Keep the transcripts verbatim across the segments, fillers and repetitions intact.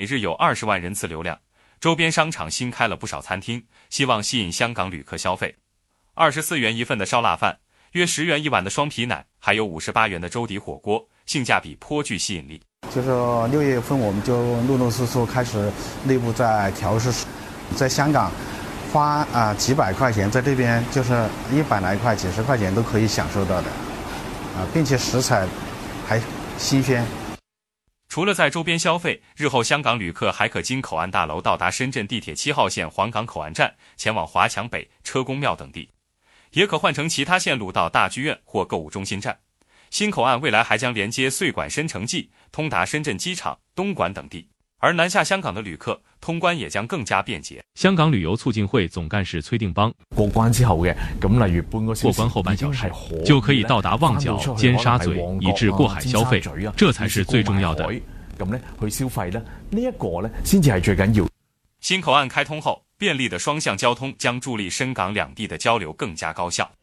日有二十万人次流量，周边商场新开了不少餐厅，希望吸引香港旅客消费。二十四元一份的烧腊饭，约十元一碗的双皮奶，还有五十八元的粥底火锅，性价比颇具吸引力。 就是六月份我们就陆陆续续开始内部在调试，在香港花啊、呃、几百块钱，在这边就是一百来块、几十块钱都可以享受到的，啊、呃，并且食材还新鲜。 除了在周边消费，日后香港旅客还可经口岸大楼到达深圳地铁七号线黄港口岸站，前往华强北、车公庙等地，也可换乘其他线路到大剧院或购物中心站。新口岸未来还将连接穗莞深城际，通达深圳机场、东莞等地，而南下香港的旅客通關也將更加便捷。 香港旅遊促進會總幹事崔定邦過關之後嘅，咁例如半個小時過關後半小時就可以到達旺角、尖沙咀，以至過海消費，這才是最重要的。 咁咧去消費咧，呢一個咧先至係最緊要。 新口岸開通後，便利的雙向交通將助力深港兩地的交流更加高效。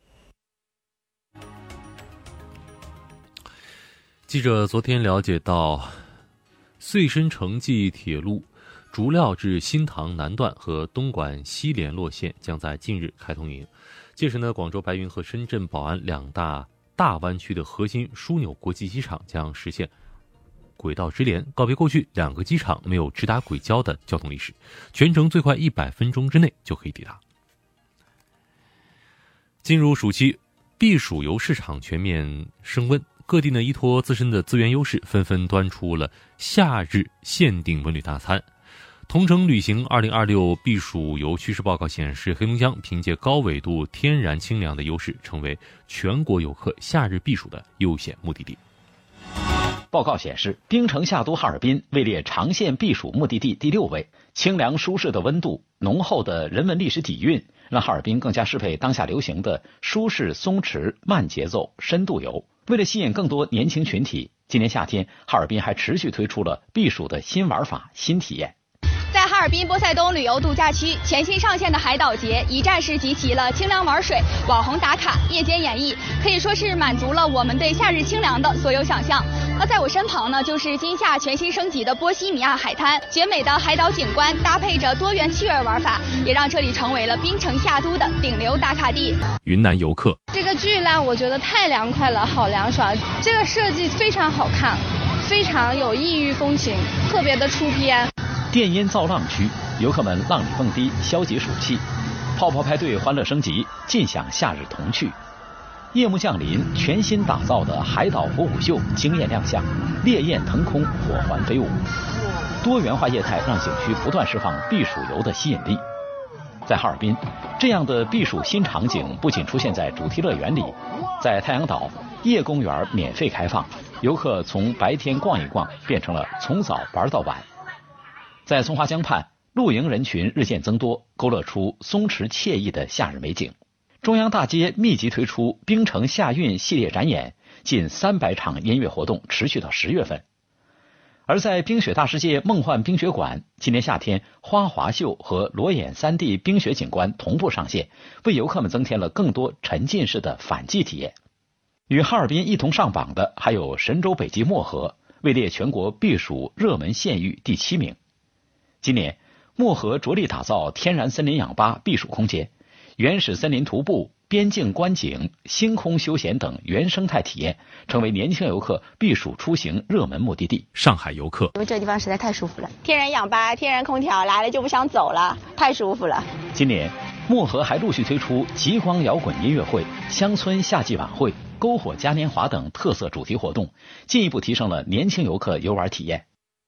記者昨天了解到，穗深城際鐵路竹料至新塘南段和東莞西聯絡線將在近日開通運營。屆時呢，廣州白雲和深圳寶安兩大大灣區的核心樞紐國際機場將實現軌道直連，告別過去兩個機場沒有直達軌交的交通歷史，全程最快一百分鐘之內就可以抵達。進入暑期，避暑遊市場全面升溫，各地呢依托自身的資源優勢，紛紛端出了夏日限定文旅大餐。同程旅行二零二六避暑遊趨勢報告顯示，黑龍江憑借高緯度、天然清涼的優勢，成為全國遊客夏日避暑的優選目的地。 報告顯示，檳城夏都哈爾濱位列長線避暑目的地第六位。清涼舒適的溫度、濃厚的人文歷史底蘊，讓哈爾濱更加適配當下流行的舒適鬆弛慢節奏深度遊。為了吸引更多年輕群體，今年夏天哈爾濱還持續推出了避暑的新玩法、新體驗。 在哈爾濱波塞冬旅遊度假區全新上線的海島節，一站式集齊了清涼玩水、網紅打卡、夜間演繹，可以說是滿足了我們對夏日清涼的所有想象。那在我身旁呢，就是今夏全新升級的波西米亞海灘，絕美的海島景觀搭配着多元趣味玩法，也讓這裡成為了檳城夏都的頂流打卡地。 雲南遊客， 這個巨浪我覺得太涼快了，好涼爽，這個設計非常好看，非常有異域風情，特別的出片。 電音造浪區，遊客們浪裡蹦迪，消解暑氣；泡泡派對歡樂升級，盡享夏日童趣。夜幕降臨，全新打造的海島火舞秀驚豔亮相，烈焰騰空，火環飛舞，多元化業態讓景區不斷釋放避暑遊的吸引力。在哈爾濱，這樣的避暑新場景不僅出現在主題樂園裡，在太陽島夜公園免費開放，遊客從白天逛一逛變成了從早玩到晚。在松花江畔，露營人群日漸增多，勾勒出鬆弛愜意的夏日美景。中央大街密集推出檳城夏韻系列展演，近三百場音樂活動持續到十月份。而在冰雪大世界夢幻冰雪館，今年夏天花滑秀和裸眼 三 D 冰雪景觀同步上線，為遊客們增添了更多沉浸式的反季體驗。與哈爾濱一同上榜的還有神州北極漠河，位列全國避暑熱門縣域第七名。今年漠河着力打造天然森林氧吧避暑空間，原始森林徒步、邊境觀景、星空休閒等原生態體驗，成為年輕遊客避暑出行熱門目的地。 上海遊客， 因為這個地方實在太舒服了，天然氧吧、天然空調，來了就不想走了，太舒服了。 今年漠河還陸續推出極光搖滾音樂會、鄉村夏季晚會、篝火嘉年華等特色主題活動，進一步提升了年輕遊客遊玩體驗。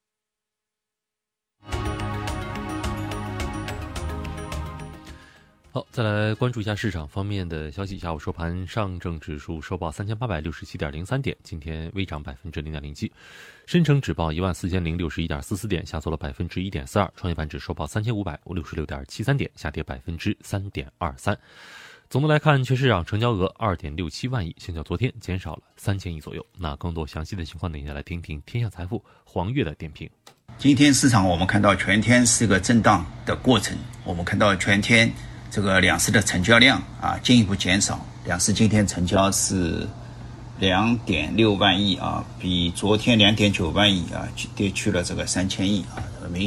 好，再來關注一下市場方面的消息。下午收盤，上證指數收報三千八百六十七點零三點，今天微漲百分之零點零七；深成指報一萬四千零六十一點四四點，下挫了百分之一點四二；創業板指收報三千五百六十六點七三點，下跌百分之三點二三。總的來看，全市場成交額二點六七萬億，相較昨天減少了三千億左右。那更多詳細的情況，等一下來聽聽天下財富黃月的點評。 今天市場我們看到全天是一個震盪的過程，我們看到全天這個兩市的成交量啊進一步減少，兩市今天成交是兩點六萬億啊，比昨天兩點九萬億啊跌去了這個三千億啊。